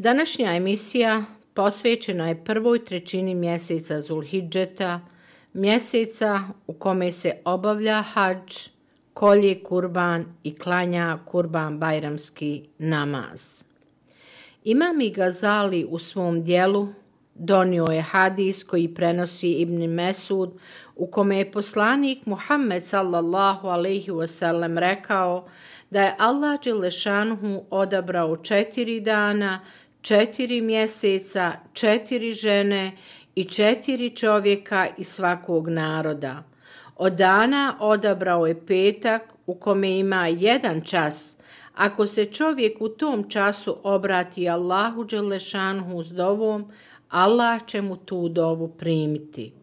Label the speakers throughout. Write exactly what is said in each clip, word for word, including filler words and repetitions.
Speaker 1: Današnja emisija posvećena je prvoj trećini mjeseca Zulhidžeta, mjeseca u kome se obavlja hadž, kolje kurban i klanja kurban bajramski namaz. Imam Gazali u svom dijelu donio je hadis koji prenosi Ibn Mesud, u kome je poslanik Muhammed sallallahu alejhi ve sellem rekao da je Allah dželešanuhu odabrao četiri dana, četiri mjeseca, četiri žene i četiri čovjeka iz svakog naroda. Od dana odabrao je petak u kome ima jedan čas. Ako se čovjek u tom času obrati Allahu dželešanuhu s dovom, Allah će mu tu dovu primiti.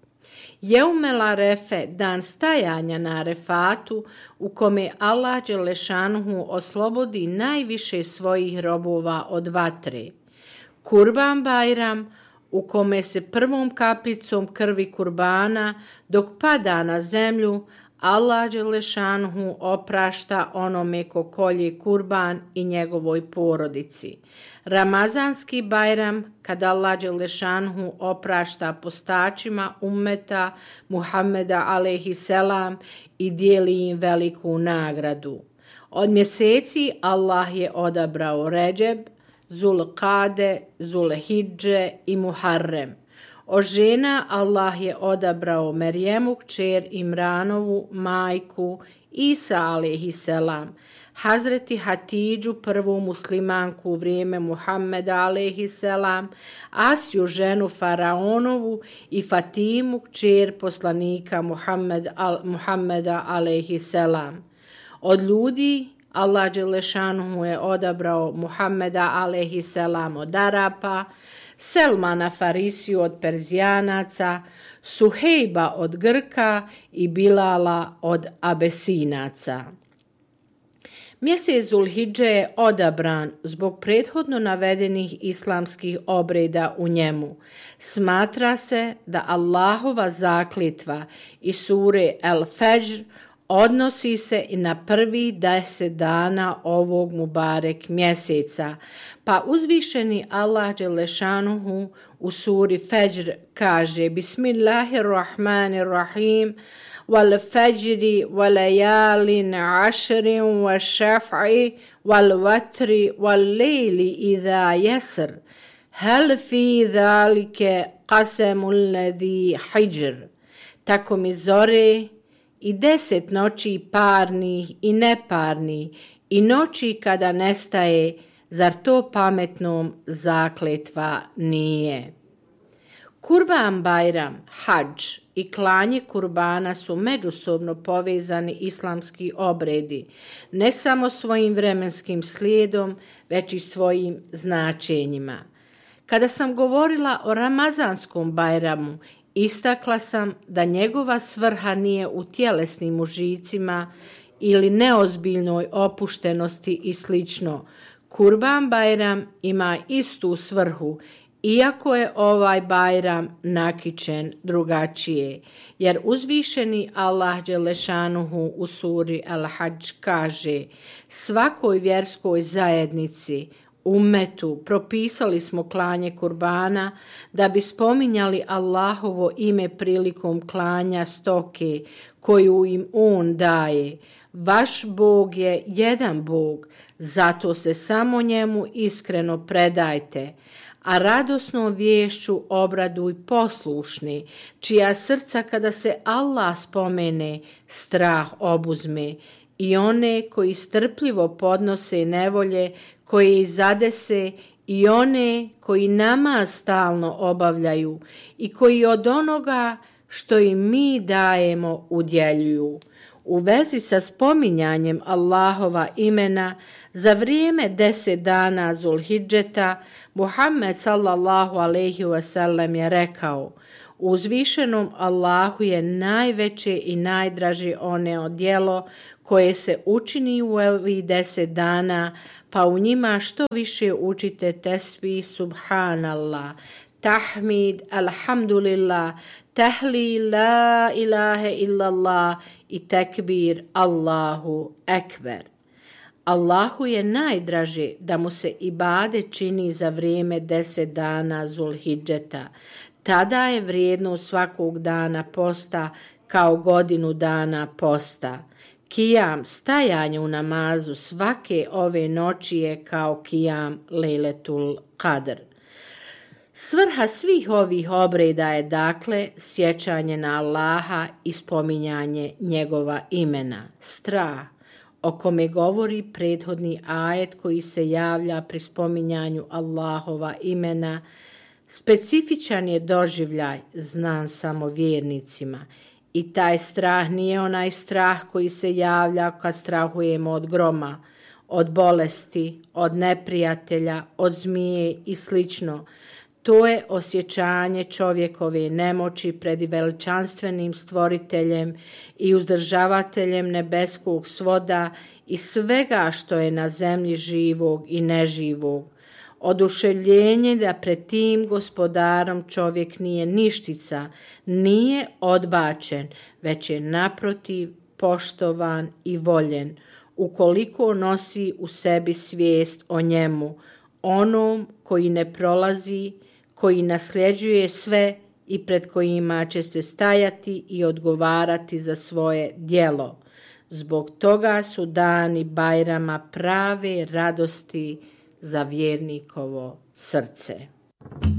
Speaker 1: Jeumel Arefe, dan stajanja na Arefatu, u kome Allah dželešanuhu oslobodi najviše svojih robova od vatre. Kurban Bajram, u kome se prvom kapicom krvi kurbana, dok pada na zemlju, Allah dželešanuhu oprašta onome ko kolje kurban i njegovoj porodici. Ramazanski Bajram, kad Allah dželešanuhu oprašta postačima ummeta Muhammeda alejhi selam i dijeli im veliku nagradu. Od mjeseci Allah je odabrao Redžeb, Zulkade, Zulhidže i Muharrem. Od žena Allah je odabrao Merijemu kćer Imranovu, majku Isa alejhi selam, Hazreti Hatidžu, prvu muslimanku u vrijeme Muhammeda alejhi selam, Asiju ženu Faraonovu i Fatimu kćer poslanika Muhammed, al, Muhammeda alejhi selam. Od ljudi Allah dželešanuhu je odabrao Muhammeda alejhi selam od Arapa, Selmana Farisiju od Perzijanaca, Suhejba od Grka i Bilala od Abesinaca. Mjesec Zulhidže je odabran zbog prethodno navedenih islamskih obreda u njemu. Smatra se da Allahova zakljetva iz sure El Fajr odnosi se i na prvi deset dana ovog Mubarek mjeseca, pa uzvišeni Allah dželešanuhu u suri Fajr kaže: Bismillahirrahmanirrahim, wal fajri wal layalin ashrin wash shaf'i wal watri wal layli idha yasr hal fi zalika qasamul ladhi hijr. Tako mi zore i deset noći parnih i neparnih i noći kada nestaje, zar to pametnom zakletva nije? Kurban Bajram, hadž i klanje kurbana su međusobno povezani islamski obredi, ne samo svojim vremenskim slijedom, već i svojim značenjima. Kada sam govorila o Ramazanskom Bajramu, istakla sam da njegova svrha nije u tjelesnim užicima ili neozbiljnoj opuštenosti i slično. Kurban Bajram ima istu svrhu, iako je ovaj Bajram nakićen drugačije, jer uzvišeni Allah dželešanuhu u suri Al-Hadž kaže: svakoj vjerskoj zajednici, ummetu, propisali smo klanje kurbana da bi spominjali Allahovo ime prilikom klanja stoke koju im on daje. Vaš Bog je jedan Bog, zato se samo njemu iskreno predajte, a radosnom viješću obraduj poslušni, čija srca kada se Allah spomene strah obuzme, i one koji strpljivo podnose nevolje koje ih zadese, i one koji namaz stalno obavljaju i koji od onoga što im mi dajemo udjeljuju. U vezi sa spominjanjem Allahova imena za vrijeme deset dana Zulhidžeta, Muhammed sallallahu alejhi ve sellem je rekao: uzvišenom Allahu je najveće i najdraže ono djelo koje se učini u ovih deset dana, pa u njima što više učite tesbih subhanallah, tahmid, alhamdulillah, tahlil, la ilaha illallah i tekbir, Allahu ekber. Allahu je najdraže da mu se ibade čini za vrijeme deset dana Zulhidžeta. Tada je vrijednost svakog dana posta kao godinu dana posta. Kijam, stajanje u namazu svake ove noći je kao kijam Lejletul Kadr. Svrha svih ovih obreda je dakle sjećanje na Allaha i spominjanje njegova imena, strah, o kome govori prethodni ajet koji se javlja pri spominjanju Allahova imena. Specifičan je doživljaj znan samo vjernicima i taj strah nije onaj strah koji se javlja kad strahujemo od groma, od bolesti, od neprijatelja, od zmije i slično. To je osjećanje čovjekove nemoći pred veličanstvenim stvoriteljem i uzdržavateljem nebeskog svoda i svega što je na zemlji živog i neživog. Oduševljenje da pred tim gospodarom čovjek nije ništica, nije odbačen, već je naprotiv poštovan i voljen, ukoliko nosi u sebi svijest o njemu, onom koji ne prolazi, koji nasljeđuje sve i pred kojima će se stajati i odgovarati za svoje djelo. Zbog toga su dani Bajrama prave radosti za vjernikovo srce.